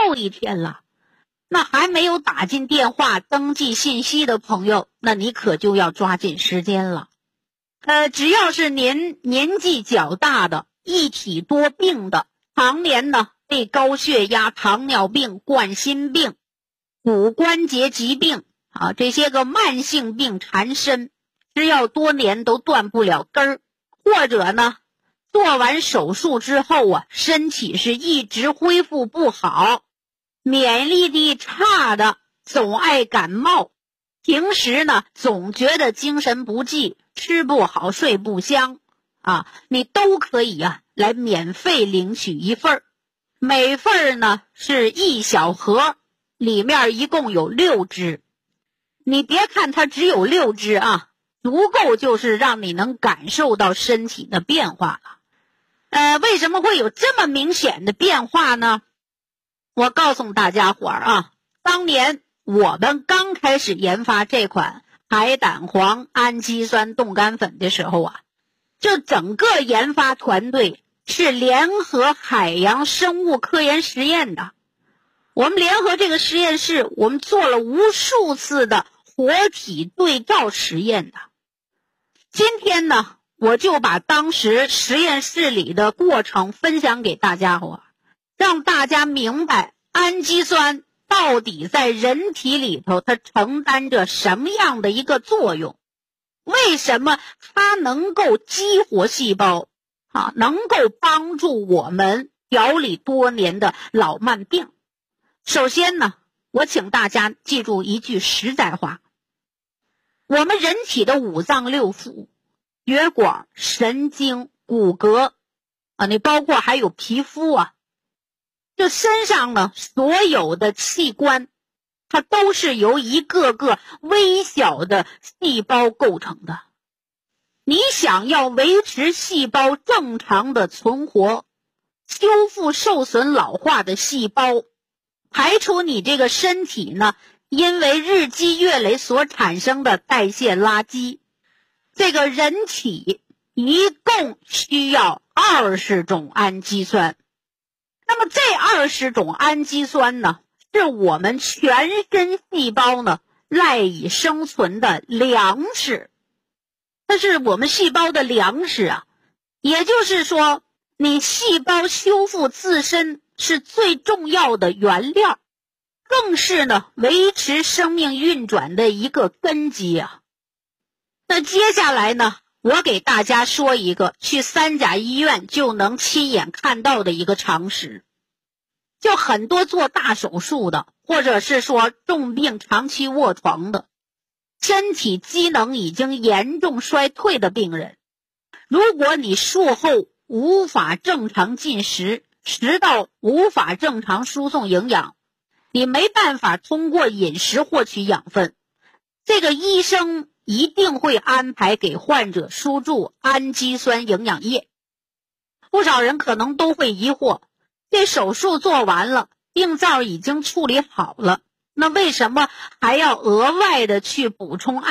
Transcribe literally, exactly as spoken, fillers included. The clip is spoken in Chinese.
后一天了。那还没有打进电话登记信息的朋友，那你可就要抓紧时间了。呃，只要是您年纪较大的、一体多病的，常年呢被高血压、糖尿病、冠心病、骨关节疾病啊这些个慢性病缠身，吃药多年都断不了根儿，或者呢做完手术之后啊，身体是一直恢复不好，免疫力差的，总爱感冒，平时呢总觉得精神不济，吃不好睡不香啊，你都可以啊来免费领取一份儿，每份儿呢是一小盒，里面一共有六支。你别看它只有六支啊，足够就是让你能感受到身体的变化了。呃，为什么会有这么明显的变化呢？我告诉大家伙儿啊，当年我们刚开始研发这款海胆黄氨基酸冻干粉的时候啊，这整个研发团队是联合海洋生物科研实验的。我们联合这个实验室，我们做了无数次的活体对照实验的。今天呢，我就把当时实验室里的过程分享给大家伙，让大家明白氨基酸到底在人体里头它承担着什么样的一个作用，为什么它能够激活细胞啊，能够帮助我们调理多年的老慢病。首先呢，我请大家记住一句实在话，我们人体的五脏六腑、血管、神经、骨骼啊，你包括还有皮肤啊，这身上呢所有的器官，它都是由一个个微小的细胞构成的。你想要维持细胞正常的存活，修复受损老化的细胞，排除你这个身体呢因为日积月累所产生的代谢垃圾，这个人体一共需要二十种氨基酸。那么这二十种氨基酸呢，是我们全身细胞呢赖以生存的粮食，它是我们细胞的粮食啊。也就是说，你细胞修复自身是最重要的原料，更是呢维持生命运转的一个根基啊。那接下来呢，我给大家说一个去三甲医院就能亲眼看到的一个常识。就很多做大手术的，或者是说重病长期卧床的，身体机能已经严重衰退的病人，如果你术后无法正常进食，食道无法正常输送营养，你没办法通过饮食获取养分，这个医生一定会安排给患者输注氨基酸营养液。不少人可能都会疑惑，这手术做完了，病灶已经处理好了，那为什么还要额外的去补充氨